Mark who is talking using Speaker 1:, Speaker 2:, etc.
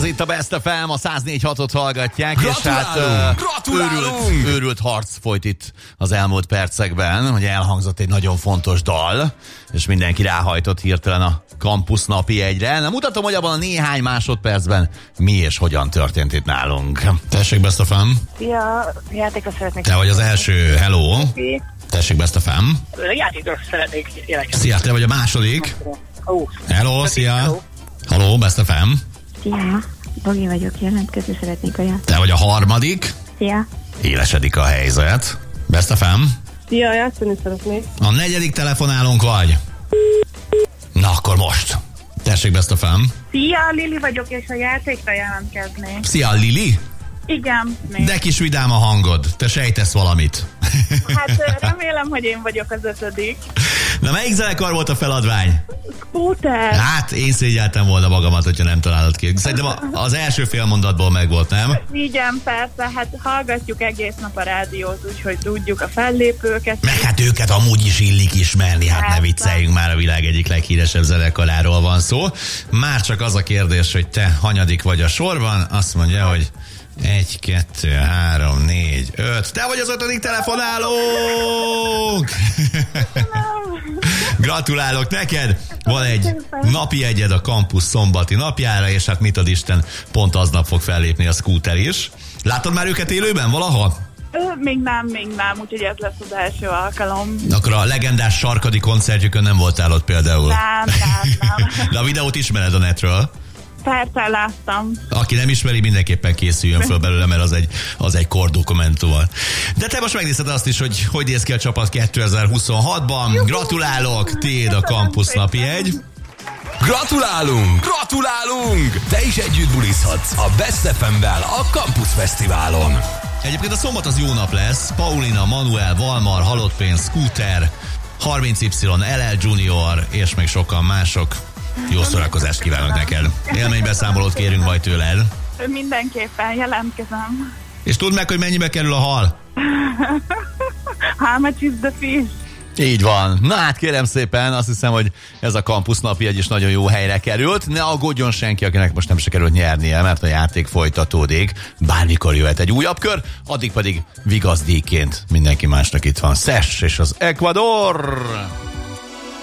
Speaker 1: Ez itt a Best FM, a 104.6-ot hallgatják, és hát őrült harc folyt itt az elmúlt percekben, hogy elhangzott egy nagyon fontos dal, és mindenki ráhajtott hirtelen a Campus napi egyre. Nem mutatom, hogy abban a néhány másodpercben mi és hogyan történt itt nálunk.
Speaker 2: Tessék, Best FM.
Speaker 3: Ja, játékra szeretnék.
Speaker 2: Te vagy az első, hello. Tessék, Best FM.
Speaker 3: Játékra szeretnék jelentkezni.
Speaker 2: Szia, te vagy a második. Hello, szia.
Speaker 3: Hello.
Speaker 2: Hello, Best FM.
Speaker 4: Szia, Bogi vagyok, jelentkezni szeretnék a játék.
Speaker 2: Te vagy a harmadik.
Speaker 4: Szia.
Speaker 2: Élesedik a helyzet. Best FM.
Speaker 3: Szia, játszani szeretnék.
Speaker 2: A negyedik telefonálónk vagy. Na, akkor most. Tessék, Best FM.
Speaker 3: Szia, Lili vagyok, és a játékra jelentkeznék.
Speaker 2: Szia, Lili.
Speaker 3: Igen, még.
Speaker 2: De kis vidám a hangod. Te sejtesz valamit.
Speaker 3: Hát remélem, hogy én vagyok az 5.
Speaker 2: Na, melyik zenekar volt a feladvány?
Speaker 3: Scooter.
Speaker 2: Hát, én szégyeltem volna magamat, hogyha nem találod ki. Szerintem az első fél mondatból megvolt, nem?
Speaker 3: Igen, persze, hát hallgatjuk egész nap a rádiót, úgyhogy tudjuk a fellépőket.
Speaker 2: Meg hát őket amúgy is illik ismerni, hát ne vicceljünk, már a világ egyik leghíresebb zenekaráról van szó. Már csak az a kérdés, hogy te hanyadik vagy a sorban, azt mondja, hogy 1, 2, 3, 4, 5. Te vagy az 5. telefonálónk! Gratulálok neked! Van egy napi egyed a Campus szombati napjára, és hát mit ad Isten, pont aznap fog fellépni a Scooter is. Láttad már őket élőben valaha?
Speaker 3: Még nem, úgyhogy ez lesz az első alkalom.
Speaker 2: Akkor a legendás sarkadi koncertjükön nem voltál ott például?
Speaker 3: Nem.
Speaker 2: De a videót ismered a netről?
Speaker 3: Persze, láttam.
Speaker 2: Aki nem ismeri, mindenképpen készüljön föl belőle, mert az egy kordokumentum. De te most megnézted azt is, hogy néz ki a csapat 2026-ban. Gratulálok, tiéd a Campus napi egy.
Speaker 5: Gratulálunk! Te is együtt bulizhatsz a Best FM-vel a Campus Fesztiválon.
Speaker 2: Egyébként a szombat az jó nap lesz. Paulina, Manuel, Valmar, Halottpénz, Scooter, 30Y, LL Junior és még sokan mások. Jó szórakozást kívánok neked. Élménybeszámolót kérünk majd tőled.
Speaker 3: Mindenképpen jelentkezem.
Speaker 2: És tudd meg, hogy mennyibe kerül a hal?
Speaker 3: How much is the fish?
Speaker 1: Így van. Na hát kérem szépen, azt hiszem, hogy ez a Campus napi egy is nagyon jó helyre került. Ne aggódjon senki, akinek most nem sikerült nyernie, mert a játék folytatódik. Bármikor jöhet egy újabb kör, addig pedig vigazdíjként mindenki másnak itt van Szess és az Ecuador.